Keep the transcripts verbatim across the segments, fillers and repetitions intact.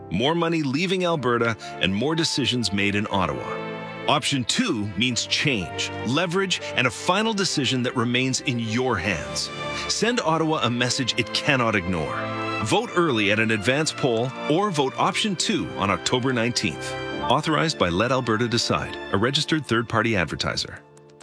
more money leaving Alberta, and more decisions made in Ottawa. Option two means change, leverage, and a final decision that remains in your hands. Send Ottawa a message it cannot ignore. Vote early at an advance poll or vote option two on October nineteenth. Authorized by Let Alberta Decide, a registered third-party advertiser.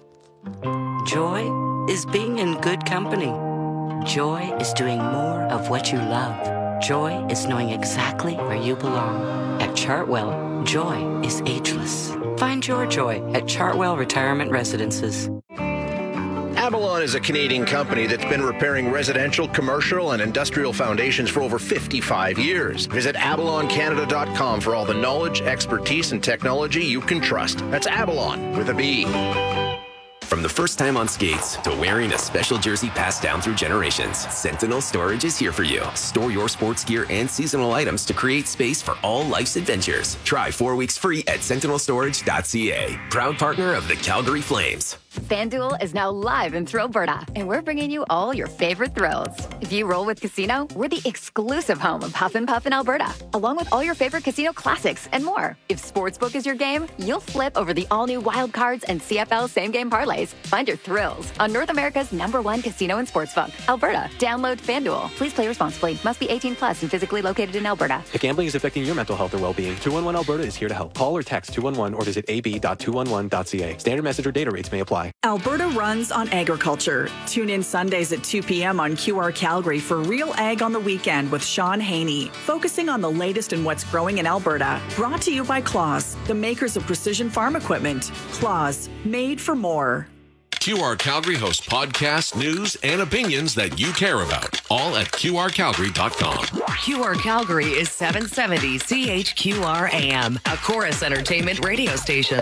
Joy is being in good company. Joy is doing more of what you love. Joy is knowing exactly where you belong. At Chartwell, joy is ageless. Find your joy at Chartwell Retirement Residences. Avalon is a Canadian company that's been repairing residential, commercial, and industrial foundations for over fifty-five years. Visit avalon canada dot com for all the knowledge, expertise, and technology you can trust. That's Avalon with a B. From the first time on skates to wearing a special jersey passed down through generations, Sentinel Storage is here for you. Store your sports gear and seasonal items to create space for all life's adventures. Try four weeks free at sentinel storage dot c a. Proud partner of the Calgary Flames. FanDuel is now live in Alberta, and we're bringing you all your favorite thrills. If you roll with Casino, we're the exclusive home of Huff and Puff in Alberta, along with all your favorite casino classics and more. If Sportsbook is your game, you'll flip over the all-new Wild Cards and C F L same-game parlays. Find your thrills on North America's number one casino and sportsbook, Alberta. Download FanDuel. Please play responsibly. Must be eighteen plus and physically located in Alberta. If gambling is affecting your mental health or well-being, two one one Alberta is here to help. Call or text two one one or visit a b dot two one one dot c a. Standard message or data rates may apply. Alberta runs on agriculture. Tune in Sundays at two p.m. on Q R Calgary for Real Ag on the Weekend with Sean Haney, focusing on the latest in what's growing in Alberta. Brought to you by Claus, the makers of precision farm equipment. Claus, made for more. Q R Calgary hosts podcasts, news, and opinions that you care about, all at q r calgary dot com. Q R Calgary is seven seventy C H Q R A M, a Chorus Entertainment radio station.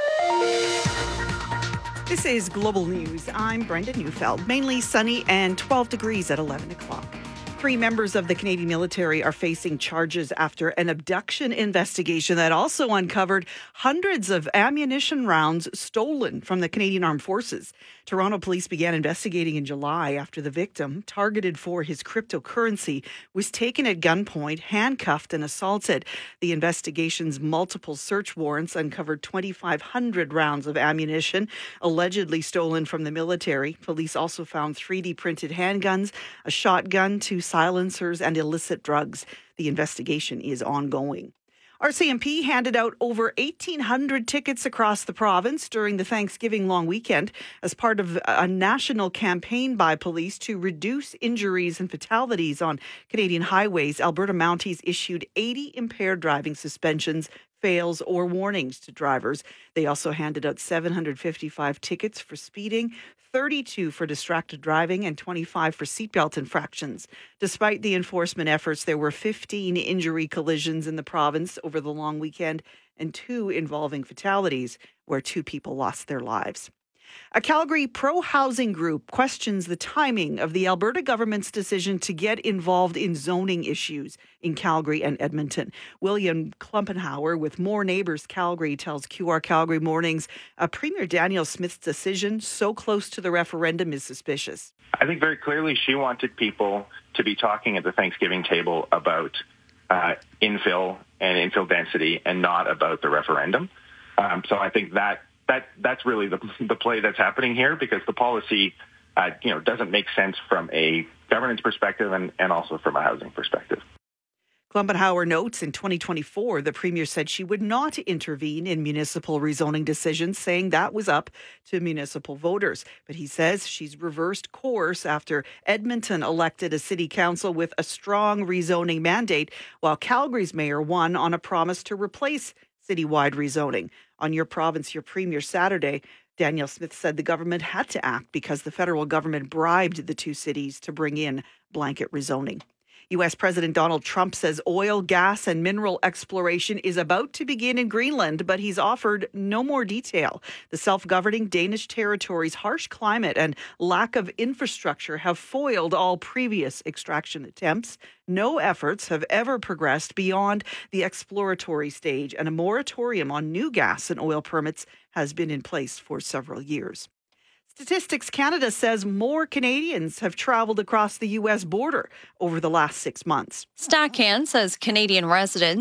This is Global News. I'm Brenda Neufeld. Mainly sunny and twelve degrees at eleven o'clock. Three members of the Canadian military are facing charges after an abduction investigation that also uncovered hundreds of ammunition rounds stolen from the Canadian Armed Forces. Toronto police began investigating in July after the victim, targeted for his cryptocurrency, was taken at gunpoint, handcuffed, and assaulted. The investigation's multiple search warrants uncovered twenty-five hundred rounds of ammunition allegedly stolen from the military. Police also found three D printed handguns, a shotgun, two silencers, and illicit drugs. The investigation is ongoing. R C M P handed out over eighteen hundred tickets across the province during the Thanksgiving long weekend as part of a national campaign by police to reduce injuries and fatalities on Canadian highways. Alberta Mounties issued eighty impaired driving suspensions, fails, or warnings to drivers. They also handed out seven hundred fifty-five tickets for speeding, thirty-two for distracted driving, and twenty-five for seatbelt infractions. Despite the enforcement efforts, there were fifteen injury collisions in the province over the long weekend and two involving fatalities where two people lost their lives. A Calgary pro-housing group questions the timing of the Alberta government's decision to get involved in zoning issues in Calgary and Edmonton. William Klumpenhauer with More Neighbours Calgary tells Q R Calgary Mornings uh, Premier Danielle Smith's decision so close to the referendum is suspicious. I think very clearly she wanted people to be talking at the Thanksgiving table about uh, infill and infill density and not about the referendum. Um, so I think that That that's really the the play that's happening here, because the policy, uh, you know, doesn't make sense from a governance perspective and, and also from a housing perspective. Klumpenhauer notes in twenty twenty-four, the Premier said she would not intervene in municipal rezoning decisions, saying that was up to municipal voters. But he says she's reversed course after Edmonton elected a city council with a strong rezoning mandate, while Calgary's mayor won on a promise to replace citywide rezoning. On Your Province, Your Premier Saturday, Danielle Smith said the government had to act because the federal government bribed the two cities to bring in blanket rezoning. U S President Donald Trump says oil, gas, and mineral exploration is about to begin in Greenland, but he's offered no more detail. The self-governing Danish territory's harsh climate and lack of infrastructure have foiled all previous extraction attempts. No efforts have ever progressed beyond the exploratory stage, and a moratorium on new gas and oil permits has been in place for several years. Statistics Canada says more Canadians have traveled across the U S border over the last six months. StatCan says Canadian residents